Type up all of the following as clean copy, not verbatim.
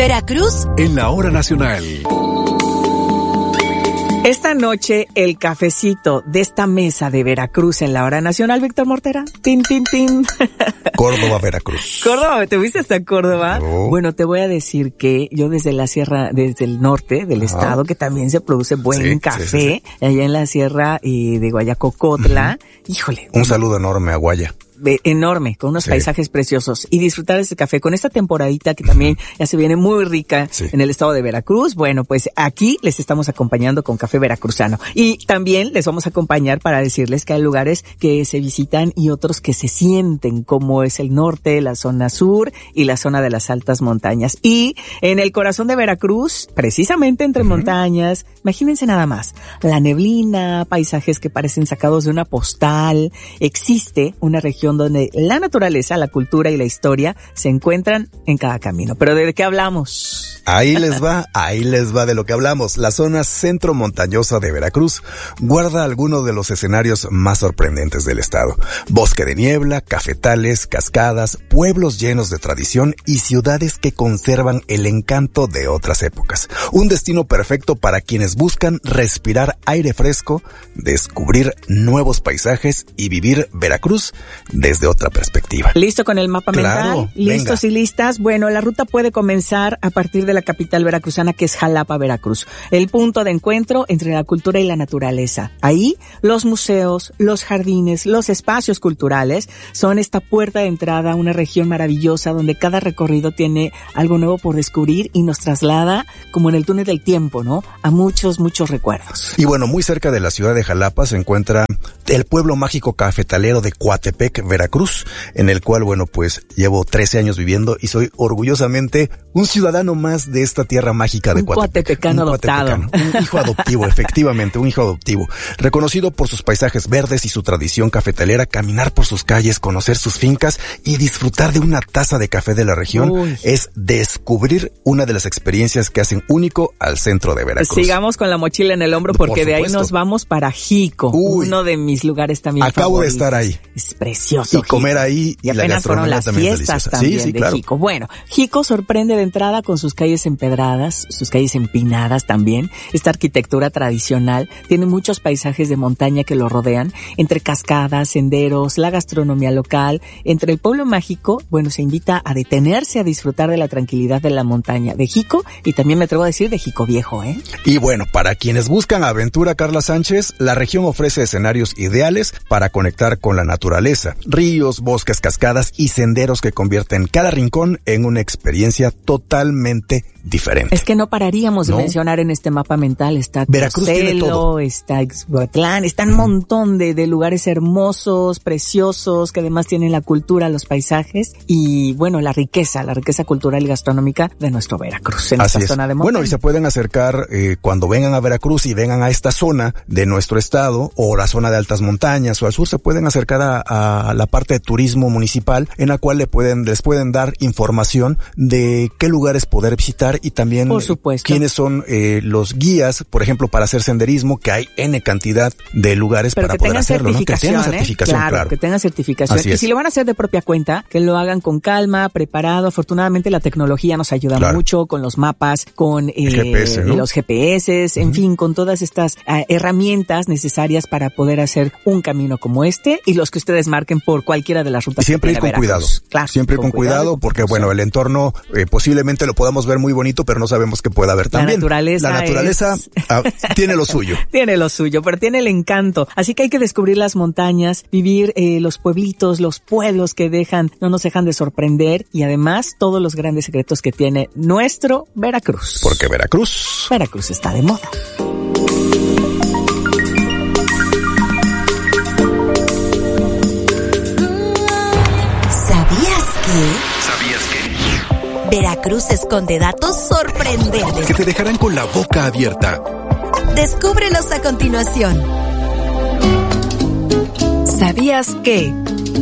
Veracruz en la hora nacional. Esta noche, el cafecito de esta mesa de Veracruz en la hora nacional, Víctor Mortera. Tin, tin, tin. Córdoba, Veracruz. Córdoba, ¿te fuiste hasta Córdoba? No. Bueno, te voy a decir que yo desde la sierra, desde el norte del estado, que también se produce buen café, allá en la sierra de Guayacocotla. Híjole. Un saludo enorme a Guaya. Enorme, con unos paisajes preciosos, y disfrutar de ese café con esta temporadita que también ya se viene muy rica en el estado de Veracruz. Bueno, pues aquí les estamos acompañando con café veracruzano, y también les vamos a acompañar para decirles que hay lugares que se visitan y otros que se sienten, como es el norte, la zona sur y la zona de las altas montañas. Y en el corazón de Veracruz, precisamente entre montañas, imagínense nada más, la neblina, paisajes que parecen sacados de una postal. Existe una región donde la naturaleza, la cultura y la historia se encuentran en cada camino. ¿Pero de qué hablamos? Ahí les va de lo que hablamos. La zona centro montañosa de Veracruz guarda algunos de los escenarios más sorprendentes del estado. Bosque de niebla, cafetales, cascadas, pueblos llenos de tradición y ciudades que conservan el encanto de otras épocas. Un destino perfecto para quienes buscan respirar aire fresco, descubrir nuevos paisajes y vivir Veracruz desde otra perspectiva. ¿Listo con el mapa mental? ¿Listos venga. Y listas? Bueno, la ruta puede comenzar a partir de la capital veracruzana, que es Jalapa, Veracruz. El punto de encuentro entre la cultura y la naturaleza. Ahí, los museos, los jardines, los espacios culturales son esta puerta de entrada a una región maravillosa donde cada recorrido tiene algo nuevo por descubrir y nos traslada, como en el túnel del tiempo, ¿no?, a muchos, muchos recuerdos. Y bueno, muy cerca de la ciudad de Jalapa se encuentra el pueblo mágico cafetalero de Coatepec, Veracruz, en el cual, bueno, pues llevo 13 años viviendo y soy orgullosamente un ciudadano más de esta tierra mágica de Coatepec. Coatepecano adoptado. Un hijo adoptivo, efectivamente, un hijo adoptivo. Reconocido por sus paisajes verdes y su tradición cafetalera, caminar por sus calles, conocer sus fincas y disfrutar de una taza de café de la región es descubrir una de las experiencias que hacen único al centro de Veracruz. Sigamos con la mochila en el hombro porque de ahí nos vamos para Jico, uno de mis lugares también Acabo favoritos. de estar ahí. Es precioso. Y comer ahí, y apenas la fueron las fiestas también de Jico. Bueno, Jico sorprende de entrada con sus calles empedradas, sus calles empinadas también. Esta arquitectura tradicional tiene muchos paisajes de montaña que lo rodean, entre cascadas, senderos, la gastronomía local. Entre el pueblo mágico, bueno, se invita a detenerse a disfrutar de la tranquilidad de la montaña de Jico, y también me atrevo a decir de Jico Viejo, ¿eh? Y bueno, para quienes buscan aventura, Carla Sánchez, la región ofrece escenarios ideales para conectar con la naturaleza. Ríos, bosques, cascadas y senderos que convierten cada rincón en una experiencia totalmente diferente. Es que no pararíamos de mencionar en este mapa mental. Está Veracruz tiene todo. Está Ixhuatlán, está un montón de lugares hermosos, preciosos, que además tienen la cultura, los paisajes y, bueno, la riqueza cultural y gastronómica de nuestro Veracruz, en esta zona de montaña. Bueno, y se pueden acercar cuando vengan a Veracruz y vengan a esta zona de nuestro estado o la zona de altas montañas o al sur, se pueden acercar a la parte de turismo municipal, en la cual les pueden dar información de qué lugares poder visitar y también por supuesto quiénes son los guías, por ejemplo, para hacer senderismo, que hay N cantidad de lugares para poder hacerlo, ¿no? Que tengan certificación, claro. Que tengan certificación. Y si lo van a hacer de propia cuenta, que lo hagan con calma, preparado. Afortunadamente la tecnología nos ayuda mucho con los mapas, con GPS, ¿no? los GPS, en fin, con todas estas herramientas necesarias para poder hacer un camino como este y los que ustedes marquen por cualquiera de las rutas. Y siempre ir con cuidado. Claro, siempre con cuidado porque, bueno, el entorno posiblemente lo podamos ver muy bonito, pero no sabemos qué pueda haber también. La naturaleza tiene lo suyo. Tiene lo suyo, pero tiene el encanto. Así que hay que descubrir las montañas, vivir los pueblitos, los pueblos que no nos dejan de sorprender, y además todos los grandes secretos que tiene nuestro Veracruz. Porque Veracruz está de moda. ¿Sabías que? Veracruz esconde datos sorprendentes que te dejarán con la boca abierta. Descúbrelos a continuación. ¿Sabías que?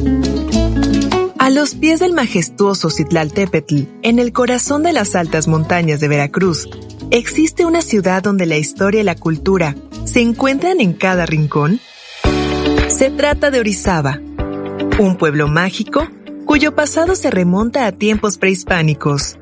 A los pies del majestuoso Citlaltépetl, en el corazón de las altas montañas de Veracruz, existe una ciudad donde la historia y la cultura se encuentran en cada rincón. Se trata de Orizaba, un pueblo mágico cuyo pasado se remonta a tiempos prehispánicos.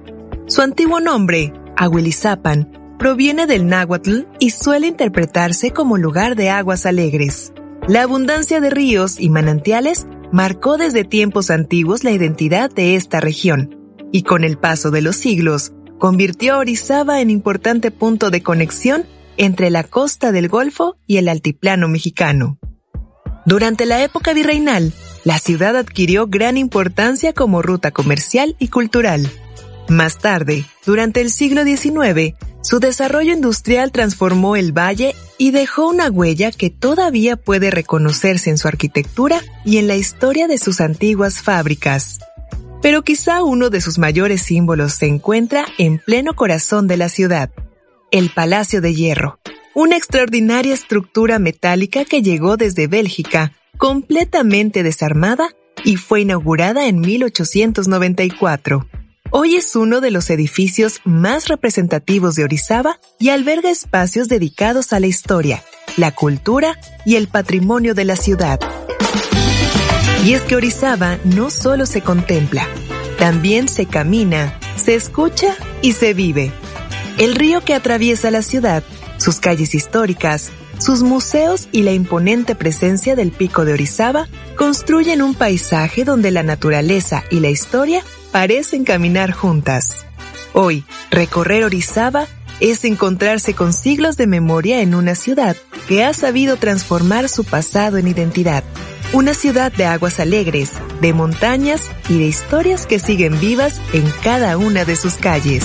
Su antiguo nombre, Ahuilizapan, proviene del náhuatl y suele interpretarse como lugar de aguas alegres. La abundancia de ríos y manantiales marcó desde tiempos antiguos la identidad de esta región, y con el paso de los siglos, convirtió a Orizaba en importante punto de conexión entre la costa del Golfo y el altiplano mexicano. Durante la época virreinal, la ciudad adquirió gran importancia como ruta comercial y cultural. Más tarde, durante el siglo XIX, su desarrollo industrial transformó el valle y dejó una huella que todavía puede reconocerse en su arquitectura y en la historia de sus antiguas fábricas. Pero quizá uno de sus mayores símbolos se encuentra en pleno corazón de la ciudad, el Palacio de Hierro, una extraordinaria estructura metálica que llegó desde Bélgica, completamente desarmada, y fue inaugurada en 1894. Hoy es uno de los edificios más representativos de Orizaba y alberga espacios dedicados a la historia, la cultura y el patrimonio de la ciudad. Y es que Orizaba no solo se contempla, también se camina, se escucha y se vive. El río que atraviesa la ciudad, sus calles históricas, sus museos y la imponente presencia del Pico de Orizaba construyen un paisaje donde la naturaleza y la historia parecen caminar juntas. Hoy, recorrer Orizaba es encontrarse con siglos de memoria en una ciudad que ha sabido transformar su pasado en identidad. Una ciudad de aguas alegres, de montañas y de historias que siguen vivas en cada una de sus calles.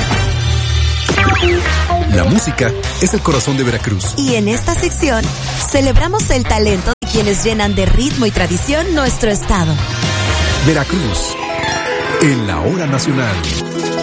La música es el corazón de Veracruz. Y en esta sección, celebramos el talento de quienes llenan de ritmo y tradición nuestro estado. Veracruz, en la hora nacional.